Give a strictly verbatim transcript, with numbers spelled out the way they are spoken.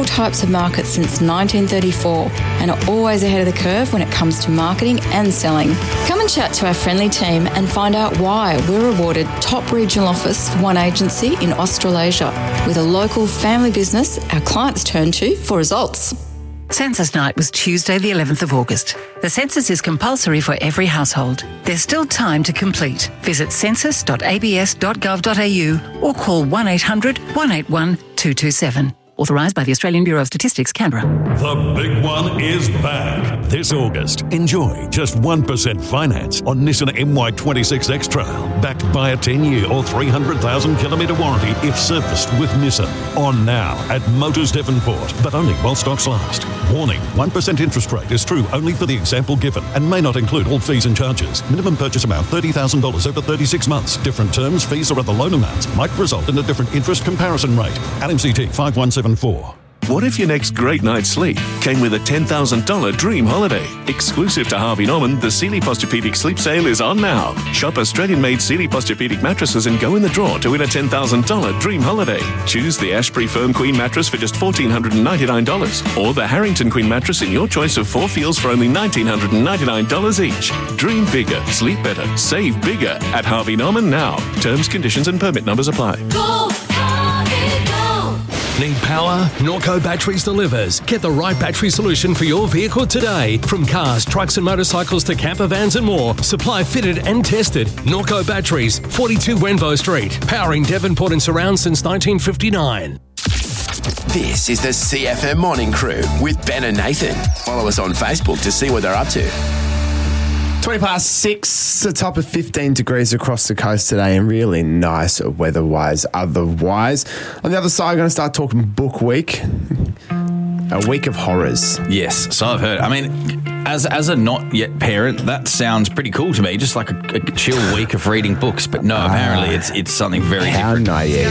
all types of markets since nineteen thirty-four and are always ahead of the curve when it comes to marketing and selling. Come and chat to our friendly team and find out why we're awarded top regional office for one agency in Australasia, with a local family business our clients turn to for results. Census night was Tuesday the eleventh of August. The census is compulsory for every household. There's still time to complete. Visit census dot a b s dot gov dot a u or call one eight hundred, one eight one, two two seven. Authorised by the Australian Bureau of Statistics, Canberra. The big one is back. This August, enjoy just one percent finance on Nissan M Y twenty-six X Trail, backed by a ten-year or three hundred thousand kilometre warranty if serviced with Nissan. On now at Motors Devonport, but only while stocks last. Warning, one percent interest rate is true only for the example given and may not include all fees and charges. Minimum purchase amount thirty thousand dollars over thirty-six months. Different terms, fees or other loan amounts might result in a different interest comparison rate. L M C T five one seven four. What if your next great night's sleep came with a ten thousand dollars dream holiday? Exclusive to Harvey Norman, the Sealy Posturepedic Sleep Sale is on now. Shop Australian-made Sealy Posturepedic mattresses and go in the draw to win a ten thousand dollars dream holiday. Choose the Ashbury Firm Queen mattress for just one thousand four hundred ninety-nine dollars or the Harrington Queen mattress in your choice of four feels for only one thousand nine hundred ninety-nine dollars each. Dream bigger, sleep better, save bigger at Harvey Norman now. Terms, conditions and permit numbers apply. Go, Harvey, go! Need power? Norco Batteries delivers. Get the right battery solution for your vehicle today. From cars, trucks and motorcycles to camper vans and more. Supply fitted and tested. Norco Batteries, forty-two Wenvo Street. Powering Devonport and surround since nineteen fifty-nine. This is the C F M Morning Crew with Ben and Nathan. Follow us on Facebook to see what they're up to. twenty past six, a top of fifteen degrees across the coast today and really nice weather-wise otherwise. On the other side, we're going to start talking book week. A week of horrors. Yes, so I've heard. I mean, as as a not yet parent, that sounds pretty cool to me, just like a, a chill week of reading books. But no, apparently it's it's something very How different. naive.